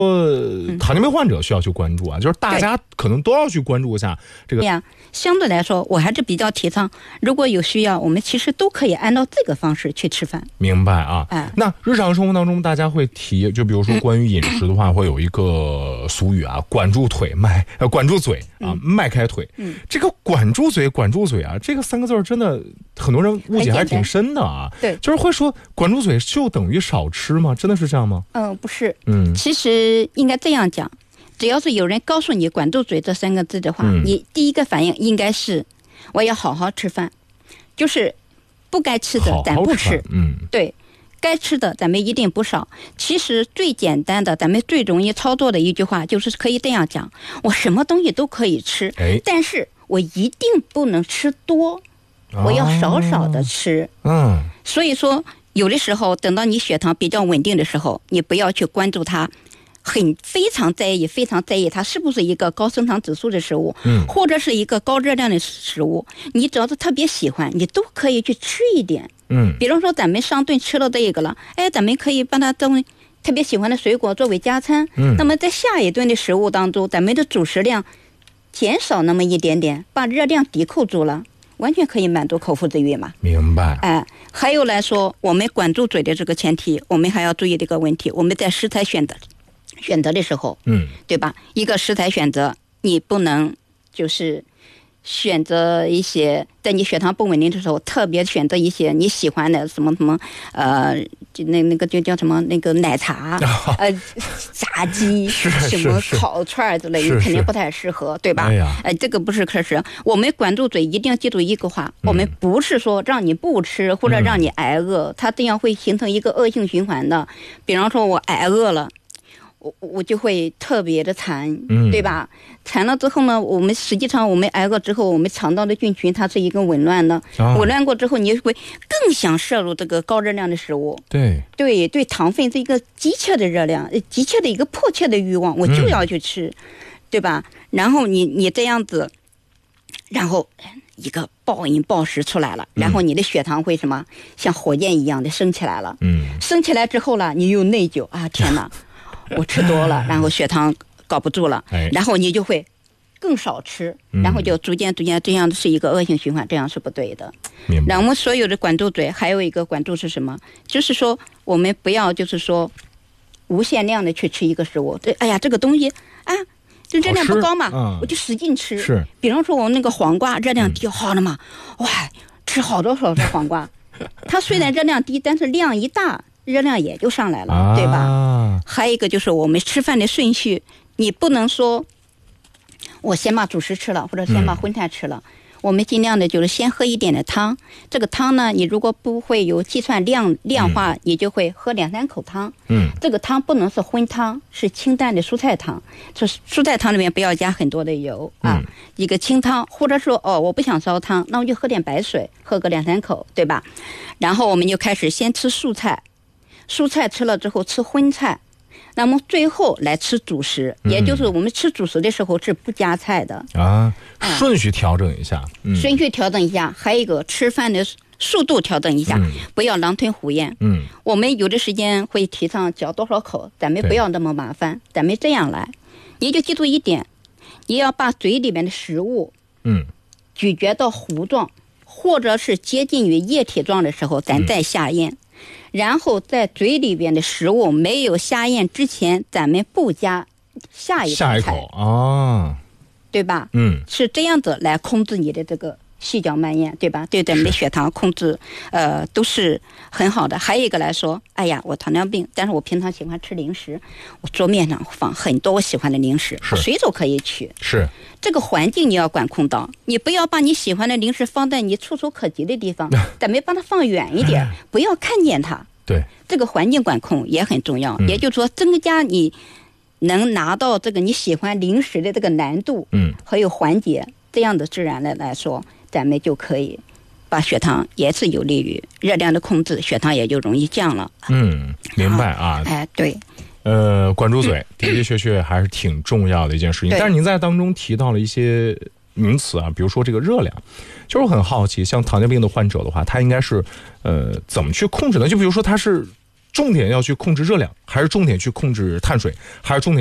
糖尿病患者需要去关注啊，就是大家可能都要去关注一下这个。 对呀，相对来说，我还是比较提倡，如果有需要，我们其实都可以按照这个方式去吃饭。 明白啊？那日常生活当中，大家会提，就比如说关于饮食的话，会有一个俗语啊，管住嘴，管住嘴啊，迈开腿。这个管住嘴啊，这个3个字真的很多人误解还挺深的啊。 对， 就是会说管住嘴就等于少吃吗？真的是这样吗？ 不是。其实应该这样讲，只要是有人告诉你管住嘴这3个字的话，你第一个反应应该是我要好好吃饭，就是不该吃的咱不吃。对，该吃的咱们一定不少。其实最简单的，咱们最容易操作的一句话就是可以这样讲，我什么东西都可以吃，但是我一定不能吃多，我要少少的吃。所以说有的时候等到你血糖比较稳定的时候，你不要去关注它，非常在意它是不是一个高升糖指数的食物，或者是一个高热量的食物，你只要是特别喜欢，你都可以去吃一点。比方说咱们上顿吃了这个了，咱们可以把它当特别喜欢的水果作为加餐。那么在下一顿的食物当中，咱们的主食量减少那么一点点，把热量抵扣住了，完全可以满足口腹之欲嘛。 明白。 还有来说，我们管住嘴的这个前提，我们还要注意这个问题，我们在食材选择的时候，对吧？一个食材选择，你不能就是选择一些在你血糖不稳定的时候，特别选择一些你喜欢的什么就那个就叫什么那个奶茶，炸鸡，什么烤串之类的，肯定不太适合，对吧？这个不是可是我们管住嘴，一定要记住一个话，我们不是说让你不吃或者让你挨饿，它这样会形成一个恶性循环的。比方说我挨饿了，我就会特别的馋，对吧？馋了之后呢，实际上我们挨饿之后，我们肠道的菌群它是一个紊乱的，紊乱过之后，你会更想摄入这个高热量的食物。对，糖分是一个急切的热量，急切的一个迫切的欲望，我就要去吃，对吧？然后你这样子，然后一个暴饮暴食出来了，然后你的血糖会什么像火箭一样的升起来了。升起来之后了，你又内疚啊，天哪！我吃多了，然后血糖搞不住了，然后你就会更少吃，然后就逐渐这样是一个恶性循环，这样是不对的。然后我们所有的管住嘴，还有一个管住是什么？就是说我们不要就是说无限量的去吃一个食物。这个东西啊，就热量不高嘛，我就使劲吃。比方说我们那个黄瓜热量低，好了嘛，哇，吃好多黄瓜，它虽然热量低，但是量一大，热量也就上来了，对吧？还有一个就是我们吃饭的顺序，你不能说我先把主食吃了，或者先把荤菜吃了。我们尽量的就是先喝一点的汤，这个汤呢，你如果不会有计算量化，你就会喝2-3口汤。这个汤不能是荤汤，是清淡的蔬菜汤，就是蔬菜汤里面不要加很多的油啊。一个清汤，或者说我不想烧汤，那我就喝点白水，喝个2-3口，对吧？然后我们就开始先吃蔬菜吃了之后吃荤菜，那么最后来吃主食，也就是我们吃主食的时候是不加菜的顺序调整一下。 还有一个吃饭的速度调整一下，不要狼吞虎咽。我们有的时间会提倡嚼多少口，咱们不要那么麻烦，咱们这样来，你就记住一点，你要把嘴里面的食物咀嚼到糊状，或者是接近于液体状的时候，咱再下咽。然后在嘴里边的食物没有下咽之前，咱们不加下一口对吧？是这样子来控制你的这个细嚼慢咽，对吧？对咱们的血糖控制都是很好的。还有一个来说，我糖尿病，但是我平常喜欢吃零食，我桌面上放很多我喜欢的零食，我随手可以取。这个环境你要管控到，你不要把你喜欢的零食放在你触手可及的地方，咱们把它放远一点，不要看见它。这个环境管控也很重要，也就是说增加你能拿到这个你喜欢零食的这个难度，还有缓解，这样的自然的来说，咱们就可以把血糖也是有利于热量的控制，血糖也就容易降了。 明白啊。 对。 管住嘴的确还是挺重要的一件事情。但是您在当中提到了一些名词啊，比如说这个热量，就是我很好奇，像糖尿病的患者的话，他应该是怎么去控制呢？就比如说他是重点要去控制热量，还是重点去控制碳水，还是重点